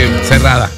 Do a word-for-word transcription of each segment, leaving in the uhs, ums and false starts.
cerrada.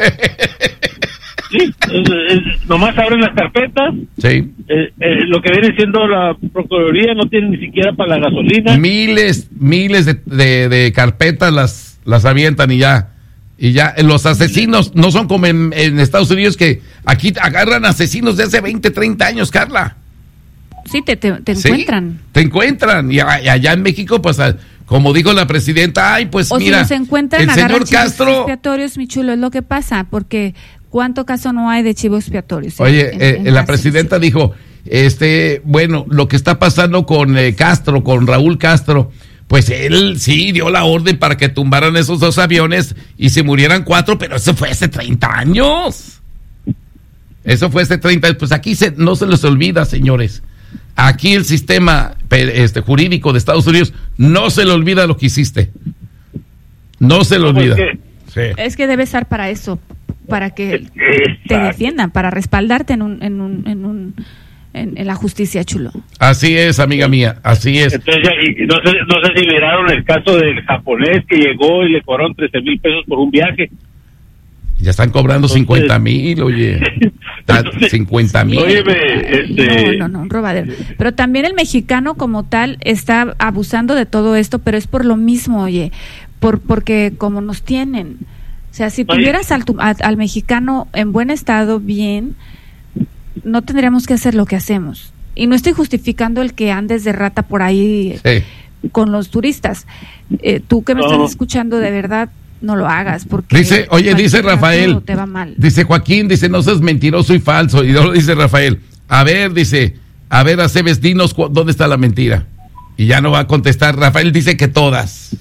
Sí, es, es, nomás abren las carpetas. Sí. Eh, eh, lo que viene siendo la Procuraduría no tiene ni siquiera para la gasolina. Miles, miles de, de, de carpetas las, las avientan y ya. Y ya, los asesinos no son como en, en Estados Unidos, que aquí agarran asesinos de hace veinte, treinta años, Carla. Sí, te, te, te ¿Sí? encuentran. Te encuentran. Y allá en México, pues, como dijo la presidenta, ay, pues o mira, si los encuentran, el agarran señor chivos Castro... expiatorios, mi chulo, es lo que pasa, porque ¿cuánto caso no hay de chivos expiatorios? Oye, en, eh, en la casos? presidenta dijo, este, bueno, lo que está pasando con eh, Castro, con Raúl Castro, pues él sí dio la orden para que tumbaran esos dos aviones y se murieran cuatro, pero eso fue hace treinta años. Eso fue hace treinta años. Pues aquí se, no se les olvida, señores. Aquí el sistema este, jurídico de Estados Unidos no se le olvida lo que hiciste. No se le olvida. Sí. Es que debe estar para eso, para que te defiendan, para respaldarte en un, en un, en un, en, en la justicia, chulo. Así es, amiga mía, así es. Entonces, y no sé, no sé si miraron el caso del japonés que llegó y le cobraron trece mil pesos por un viaje. Ya están cobrando cincuenta mil, oye. cincuenta mil. Este... No, no, no, robadero. Pero también el mexicano como tal está abusando de todo esto, pero es por lo mismo, oye, por porque como nos tienen. O sea, si tuvieras al, al, al mexicano en buen estado, bien, no tendríamos que hacer lo que hacemos. Y no estoy justificando el que andes de rata por ahí sí. con los turistas. Eh, tú que me no. estás escuchando, de verdad, no lo hagas, porque dice, oye, dice Rafael, te va mal. Dice Joaquín, dice, no seas mentiroso y falso, y luego dice Rafael, a ver, dice, a ver, Aceves, dinos cu- dónde está la mentira, y ya no va a contestar. Rafael dice que todas.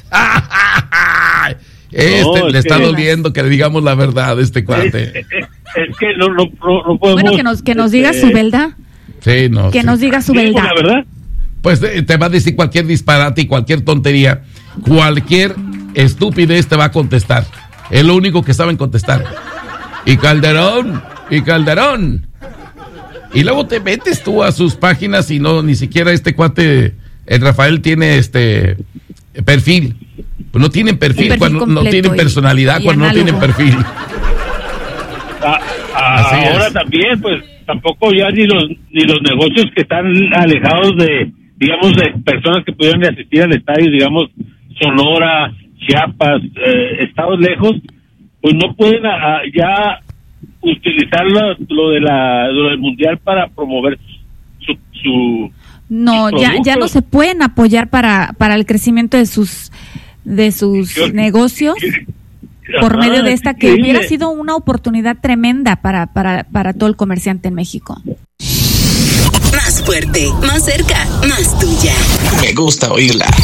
Este no, le está que... doliendo que le digamos la verdad a este cuate. Es, es, es que no, no, no podemos... Bueno, que nos, que nos diga su verdad. Sí, no. Que sí. nos diga su verdad. ¿La verdad? Pues te, te va a decir cualquier disparate y cualquier tontería, cualquier estupidez te va a contestar. Es lo único que saben contestar. Y Calderón, y Calderón. Y luego te metes tú a sus páginas y no, ni siquiera este cuate, el Rafael tiene este perfil. Pues no tienen perfil, perfil cuando no tienen personalidad, y, y cuando análogo. No tienen perfil. A, a, ahora es. También, pues tampoco ya ni los ni los negocios que están alejados de, digamos, de personas que pudieran asistir al estadio, digamos, Sonora, Chiapas, eh, estados lejos, pues no pueden a, a, ya utilizar lo, lo de la lo del mundial para promover su, su no ya ya no se pueden apoyar para para el crecimiento de sus de sus Yo, negocios por medio de esta que hubiera sido una oportunidad tremenda para para para todo el comerciante en México. Más fuerte, más cerca, más tuya. Me gusta oírla.